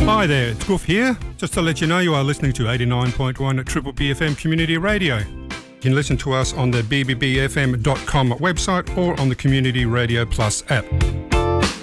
Hi there, it's Goof here. Just to let you know, you are listening to 89.1 at Triple B FM Community Radio. You can listen to us on the bbbfm.com website or on the Community Radio Plus app.